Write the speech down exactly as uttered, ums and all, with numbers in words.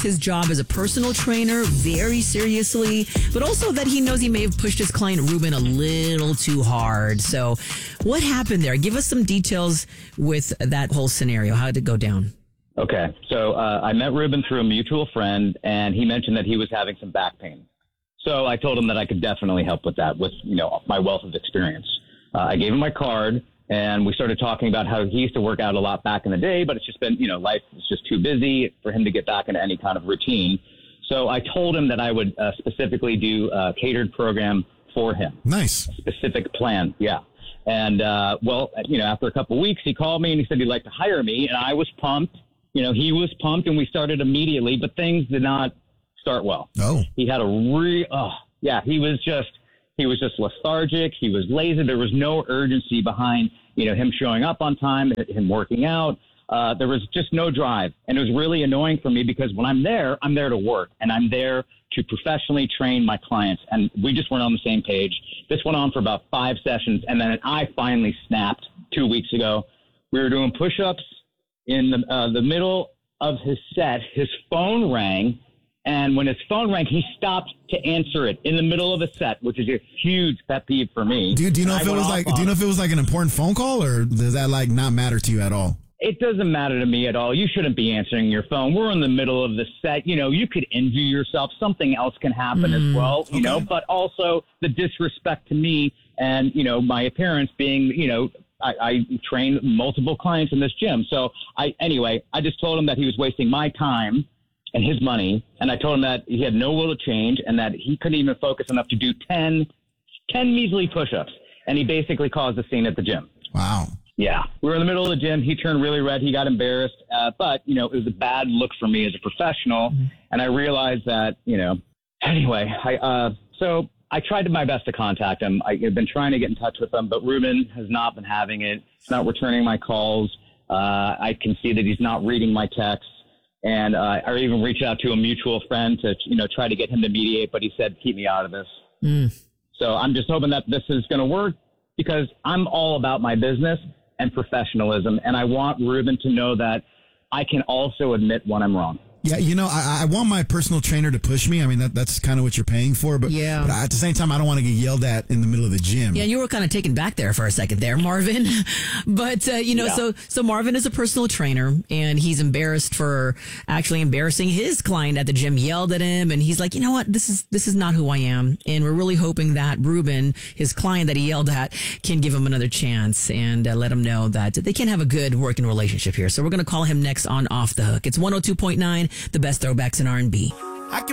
his job as a personal trainer very seriously, but also that he knows he may have pushed his client Ruben a little too hard. So what happened there? Give us some details with that whole scenario. How did it go down? Okay. So uh, I met Ruben through a mutual friend, and he mentioned that he was having some back pain. So I told him that I could definitely help with that with, you know, my wealth of experience. Uh, I gave him my card, and we started talking about how he used to work out a lot back in the day, but it's just been, you know, life is just too busy for him to get back into any kind of routine. So I told him that I would uh, specifically do a catered program for him. Nice. A specific plan. Yeah. And, uh, well, you know, after a couple of weeks, he called me and he said he'd like to hire me, and I was pumped. You know, he was pumped, and we started immediately, but things did not start well. Oh. He had a re oh yeah, he was just he was just lethargic, he was lazy, there was no urgency behind, you know, him showing up on time, him working out. Uh there was just no drive. And it was really annoying for me because when I'm there, I'm there to work, and I'm there to professionally train my clients. And we just weren't on the same page. This went on for about five sessions, and then I finally snapped two weeks ago. We were doing push-ups in the uh, the middle of his set. His phone rang. And when his phone rang, he stopped to answer it in the middle of a set, which is a huge pet peeve for me. Do, do you know and if I it was like? on. Do you know if it was like an important phone call, or does that like not matter to you at all? It doesn't matter to me at all. You shouldn't be answering your phone. We're in the middle of the set. You know, you could injure yourself. Something else can happen mm, as well. You okay. know, but also the disrespect to me and you know my appearance being you know. I, I train multiple clients in this gym. So I, anyway, I just told him that he was wasting my time and his money. And I told him that he had no will to change and that he couldn't even focus enough to do ten, ten measly push-ups. And he basically caused a scene at the gym. Wow. Yeah. We were in the middle of the gym. He turned really red. He got embarrassed. Uh, but, you know, it was a bad look for me as a professional. Mm-hmm. And I realized that, you know, anyway, I, uh, so I tried my best to contact him. I've been trying to get in touch with him, but Ruben has not been having it. He's not returning my calls. Uh, I can see that he's not reading my texts. And uh, I even reached out to a mutual friend to, you know, try to get him to mediate, but he said, keep me out of this. Mm. So I'm just hoping that this is going to work because I'm all about my business and professionalism. And I want Ruben to know that I can also admit when I'm wrong. Yeah, you know, I, I want my personal trainer to push me. I mean, that that's kind of what you're paying for. But, yeah. but at the same time, I don't want to get yelled at in the middle of the gym. Yeah, you were kind of taken back there for a second there, Marvin. But, uh, you know, yeah. so so Marvin is a personal trainer, and he's embarrassed for actually embarrassing his client at the gym, yelled at him. And he's like, you know what, this is this is not who I am. And we're really hoping that Ruben, his client that he yelled at, can give him another chance and uh, let him know that they can have a good working relationship here. So we're going to call him next on Off the Hook. It's one oh two point nine, the best throwbacks in R and B.